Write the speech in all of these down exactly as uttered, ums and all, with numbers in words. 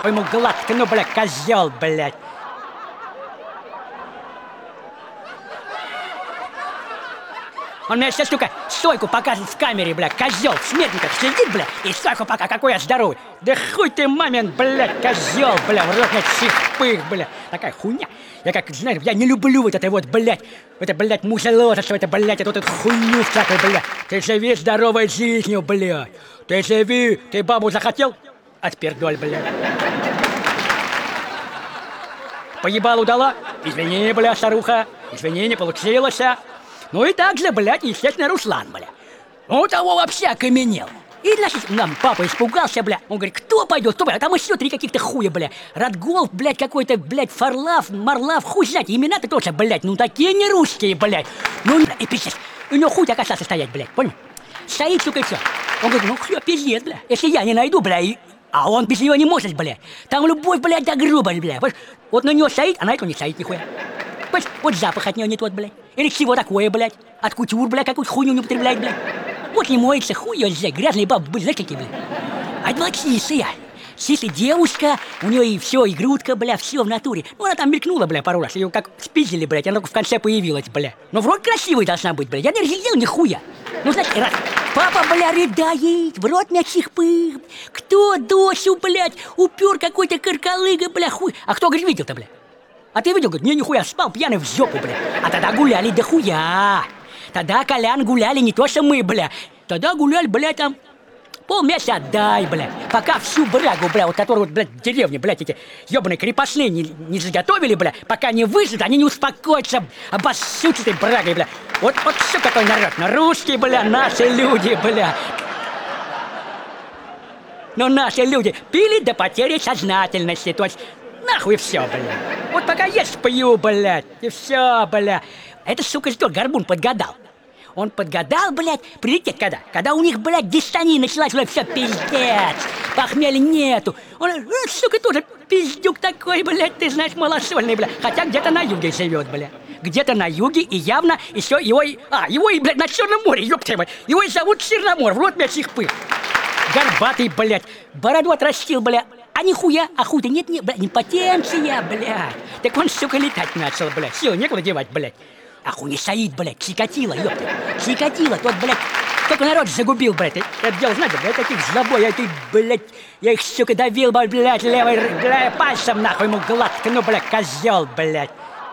нахуй ему гладко, ну, бля, козел, блядь. Он мне сейчас только стойку показывает в камере, бля, козел, в смертниках сидит, бля, и стойку пока, какой я здоровый. Да хуй ты, мамин, блядь, козел, бля, в рот мне чихпых, бля. Такая хуйня. Я как, знаешь, я не люблю вот это вот, блядь, это, блядь, мусоложество, это, блядь, это вот эту хуйню всякую, блядь. Ты живи здоровой жизнью, блядь. Ты живи, ты бабу захотел? Отпердоль, блядь. Поебалу дала? Извини, бля, старуха, извини, не получилось. Ну и так же, блядь, естественно, Руслан, бля. Он того вообще окаменел. И, значит, нам папа испугался, бля. Он говорит, кто пойдет, кто, бля? Там еще три каких-то хуя, бля. Радгол, блядь, какой-то, блядь, Фарлав, Марлав, хуй знать. Имена-то тоже, блядь, ну такие не русские, блядь. Ну, и пиздец. У него хуй так остался стоять, блядь, понял? Стоит, сука, и все. Он говорит, ну, все, пиздец, бля. Если я не найду, бля, и... А он без нее не может, бля. Там любовь, блядь, да грубость, бля. Вот на него стоит, а на этого не стоит нихуя. Вот запах от нее не тот, блядь. Или чего такое, блядь. От кутюр, блядь, какую-то хуйню не употребляет, блядь. Вот не моется, хуй ее взять. Грязные бабы были, знаешь, какие, блядь. А это была чистая. Чистая девушка, у нее и все, и грудка, бля, все в натуре. Ну, она там мелькнула, бля, пару раз. Ее как спиздили, блядь, она только в конце появилась, бля. Но в рот красивой должна быть, блядь. Я не разглядел нихуя. Ну, значит, раз. Папа, бля, рыдает, в рот меня чихпых. Кто дочь, блядь, упер какой-то каркалыга, бля, хуй. А кто, говорит, видел-то, бля? А ты видел, говорит, не, нихуя, спал пьяный в жопу, бля. А тогда гуляли дохуя. Тогда, Колян, гуляли не то, что мы, бля. Тогда гуляли, бля, там полмесяца отдай, бля. Пока всю брагу, бля, вот которую, вот, блядь, в деревне, блядь, эти ёбаные крепостные не, не заготовили, бля. Пока не выжат, они не успокоятся, обоссутся этой брагой, бля. Вот, вот все какой народ, ну, русские, бля, наши люди, бля. Но наши люди пили до потери сознательности, то есть... Нахуй все, бля. Вот пока есть пью, блядь, и все, бля. Это, сука, что, горбун подгадал. Он подгадал, блядь, прилететь когда? Когда у них, блядь, дистания началась, блядь, все, пиздец. Похмелья нету. Он, э, сука, тоже пиздюк такой, блядь, ты знаешь, малосольный, блядь. Хотя где-то на юге живет, блядь. Где-то на юге, и явно еще его... А, его и, блядь, на Черном море, ёпта, блядь. Его и зовут Черномор, в рот меня чихпых. Горбатый, блядь, бороду отрастил, блядь. А нихуя, а хуй-то нет, нет, блядь, импотенция, блядь. Так он, сука, летать начал, блядь. Сил некуда девать, блядь. А хуй не стоит, блядь, Чикатило, ёпта. Чикатило, тот, блядь, только народ загубил, блядь. Это дело, знаете, блядь, таких злобой, я ты, блядь, я их, сука, давил, блядь, левой, блядь, пальцем, нахуй ему гладко, ну, блядь, козел, блядь.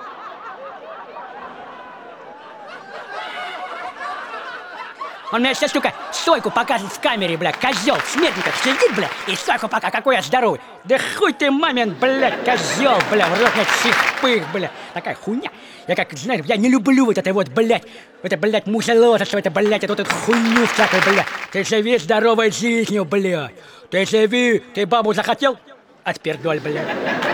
Он мне сейчас только стойку показывает в камере, бля, козел, в смертниках сидит, бля, и стойку пока, какой я здоровый. Да хуй ты, мамин, блядь, козел, бля, в рот мне чихпых, бля. Такая хуйня. Я как, знаешь, я не люблю вот это вот, блядь, это, блядь, мусоложество, это, блядь, это вот эту хуйню всякую, блядь. Ты живи здоровой жизнью, блядь. Ты живи, ты бабу захотел? Отпердоль, блядь.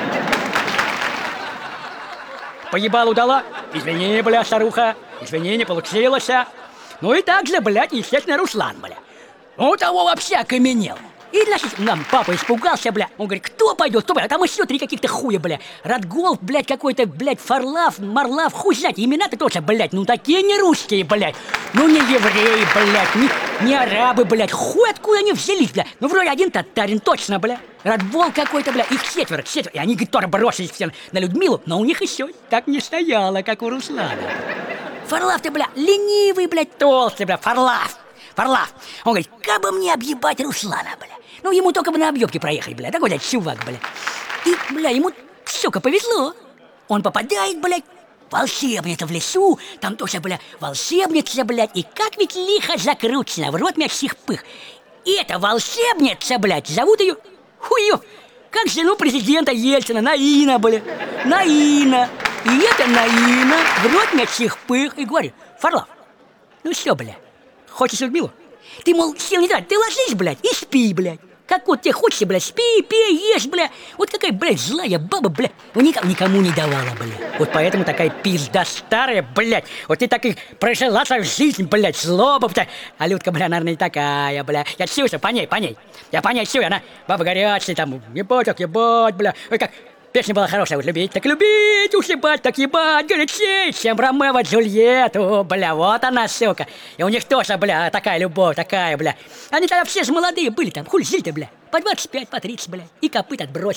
Поебалу дала? Извини, бля, старуха, извини, не получилось. Ну и так же, блядь, естественно, Руслан, бля. Он того вообще окаменел. И, значит, нам папа испугался, бля. Он говорит, кто пойдет, кто, бля? Там еще три каких-то хуя, бля. Радгол, блядь, какой-то, блядь, Фарлав, Марлав, хуй знать. Имена-то тоже, блядь, ну такие не русские, блядь. Ну не евреи, блядь, не, не арабы, блядь. Хуй откуда они взялись, бля. Ну вроде один татарин, точно, бля. Радгол какой-то, бля. Их четверо, четверо. И они, говорит, тоже бросились все на Людмилу. Но у них еще так не стояло, как у Руслана. Фарлав ты, бля, ленивый, блядь, толстый, бля, Фарлав, Фарлав. Он говорит, как бы мне объебать Руслана, бля. Ну, ему только бы на объебке проехать, бля, такой, блядь, чувак, бля. И, бля, ему, сука, повезло. Он попадает, блядь, в волшебницу в лесу, там тоже, бля, волшебница, блядь, и как ведь лихо закручено, в рот меня чихпых. И эта волшебница, блядь, зовут ее Хуев, как жену президента Ельцина, Наина, бля, Наина. И это Наина, в рот мне чихпых, и говорит, Фарлав, ну что, бля, хочешь Людмилу? Ты, мол, сил не трать, ты ложись, блядь, и спи, блядь. Как вот тебе хочется, блядь, спи, пей, ешь, бля. Вот какая, блядь, злая баба, бля, ну никому, никому не давала, бля. Вот поэтому такая пизда старая, блядь. Вот ты так и прожила свою жизнь, блядь, злоба, блядь. А Людка, бля, наверное, не такая, бля. Я чувствую, по ней, по ней. Я по ней чую, она баба горячая, там, ебать, как ебать, бля. Ой, как... Песня была хорошая, вот любить, так любить, уж ебать, так ебать, горячей, чем Ромео Джульетту, бля, вот она, сука. И у них тоже, бля, такая любовь, такая, бля. Они тогда все же молодые были там, хули жили-то, бля, по двадцать пять, по тридцать, бля, и копыт отбросили.